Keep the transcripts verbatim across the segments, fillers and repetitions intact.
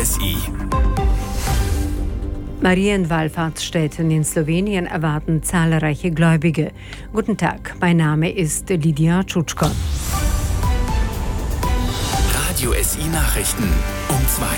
S I. Marienwallfahrtsstätten in Slowenien erwarten zahlreiche Gläubige. Guten Tag, mein Name ist Lidia Tschutschko. Radio S I Nachrichten um zwei.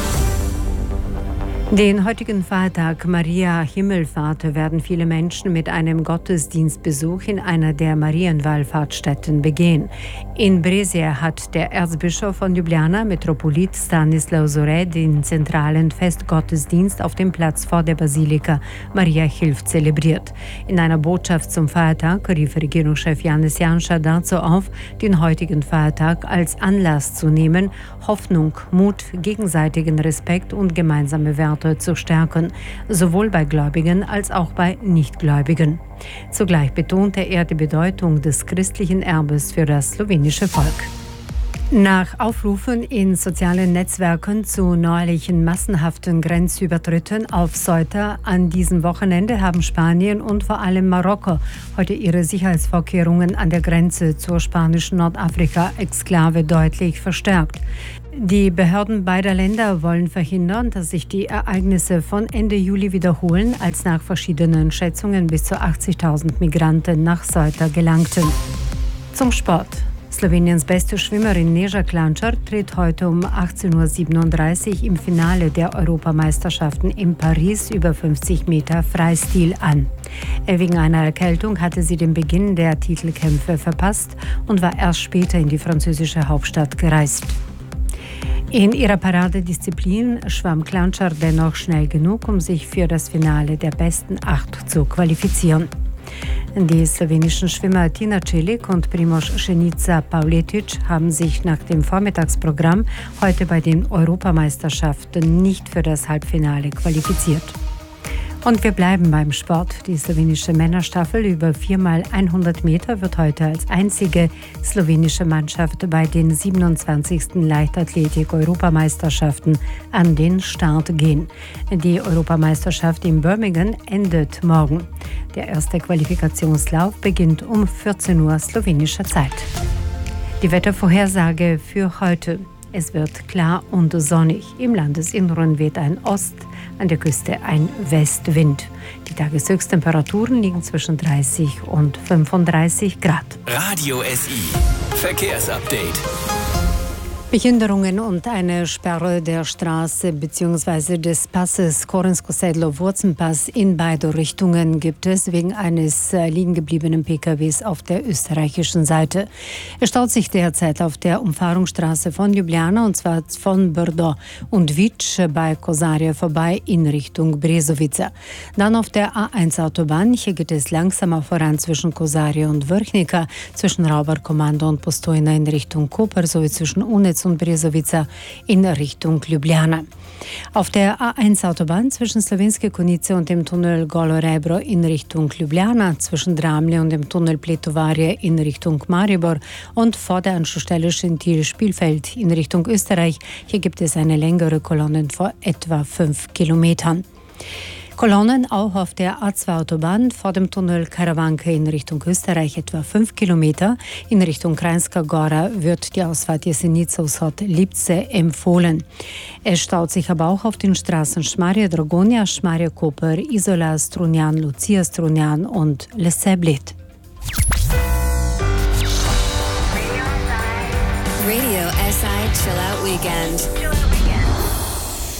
Den heutigen Feiertag Maria Himmelfahrt werden viele Menschen mit einem Gottesdienstbesuch in einer der Marienwallfahrtsstätten begehen. In Brescia hat der Erzbischof von Ljubljana, Metropolit Stanislav Zore, den zentralen Festgottesdienst auf dem Platz vor der Basilika Maria hilft zelebriert. In einer Botschaft zum Feiertag rief Regierungschef Janez Janša dazu auf, den heutigen Feiertag als Anlass zu nehmen, Hoffnung, Mut, gegenseitigen Respekt und gemeinsame Werte zu stärken, sowohl bei Gläubigen als auch bei Nichtgläubigen. Zugleich betonte er die Bedeutung des christlichen Erbes für das slowenische Volk. Nach Aufrufen in sozialen Netzwerken zu neuerlichen massenhaften Grenzübertritten auf Ceuta an diesem Wochenende haben Spanien und vor allem Marokko heute ihre Sicherheitsvorkehrungen an der Grenze zur spanischen Nordafrika-Exklave deutlich verstärkt. Die Behörden beider Länder wollen verhindern, dass sich die Ereignisse von Ende Juli wiederholen, als nach verschiedenen Schätzungen bis zu achtzigtausend Migranten nach Ceuta gelangten. Zum Sport. Sloweniens beste Schwimmerin Neža Klančar tritt heute um achtzehn Uhr siebenunddreißig im Finale der Europameisterschaften in Paris über fünfzig Meter Freistil an. Wegen einer Erkältung hatte sie den Beginn der Titelkämpfe verpasst und war erst später in die französische Hauptstadt gereist. In ihrer Paradedisziplin schwamm Klančar dennoch schnell genug, um sich für das Finale der besten acht zu qualifizieren. Die slowenischen Schwimmer Tina Čelik und Primož Šenica-Pavletic haben sich nach dem Vormittagsprogramm heute bei den Europameisterschaften nicht für das Halbfinale qualifiziert. Und wir bleiben beim Sport. Die slowenische Männerstaffel über vier mal hundert Meter wird heute als einzige slowenische Mannschaft bei den siebenundzwanzigsten Leichtathletik-Europameisterschaften an den Start gehen. Die Europameisterschaft in Birmingham endet morgen. Der erste Qualifikationslauf beginnt um vierzehn Uhr slowenischer Zeit. Die Wettervorhersage für heute. Es wird klar und sonnig. Im Landesinneren weht ein Ost, an der Küste ein Westwind. Die Tageshöchsttemperaturen liegen zwischen dreißig und fünfunddreißig Grad. Radio S I Verkehrsupdate. Behinderungen und eine Sperre der Straße bzw. des Passes Korensko-Sedlo-Wurzenpass in beide Richtungen gibt es wegen eines liegen gebliebenen P K Ws auf der österreichischen Seite. Es staut sich derzeit auf der Umfahrungsstraße von Ljubljana und zwar von Brdo und Vic bei Kosaria vorbei in Richtung Brezovica. Dann auf der A eins Autobahn, hier geht es langsamer voran zwischen Kosaria und Vrhnica, zwischen Rauberkommando und Postojna in Richtung Koper sowie zwischen Unec und Brezovica in Richtung Ljubljana. Auf der A eins Autobahn zwischen Slovenske Konjice und dem Tunnel Golo Rebro in Richtung Ljubljana, zwischen Dramlje und dem Tunnel Pletovarje in Richtung Maribor und vor der Anschlussstelle Schentil-Spielfeld in Richtung Österreich. Hier gibt es eine längere Kolonne vor etwa fünf Kilometern. Kolonnen auch auf der A zwei Autobahn vor dem Tunnel Karawanke in Richtung Österreich etwa fünf Kilometer. In Richtung Kranjska Gora wird die Ausfahrt Jesenice-Lipce empfohlen. Es staut sich aber auch auf den Straßen Šmarje Dragonja, Šmarje Koper, Izola, Strunjan, Lucia Strunjan und Leseblit. Radio S I Chill Out Weekend.